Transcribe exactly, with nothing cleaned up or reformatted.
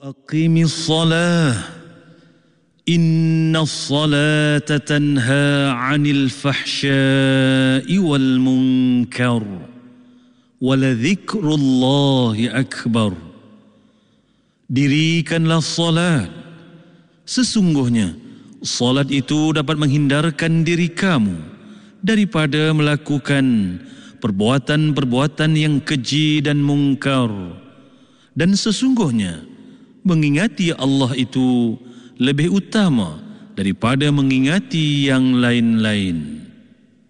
Aqimis salah Inna salata tanha 'anil fahsya'i wal munkar Waladhikrullahi akbar. Dirikanlah salat. Sesungguhnya salat itu dapat menghindarkan diri kamu daripada melakukan perbuatan-perbuatan yang keji dan mungkar. Dan sesungguhnya mengingati Allah itu lebih utama daripada mengingati yang lain-lain.